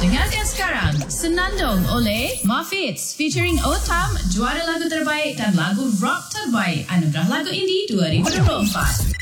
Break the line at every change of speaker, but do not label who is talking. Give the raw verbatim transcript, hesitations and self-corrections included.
Dengarkan sekarang Senandung oleh Muffets featuring Otam, juara lagu terbaik dan lagu rock terbaik Anugerah Lagu Indie dua ribu dua puluh empat.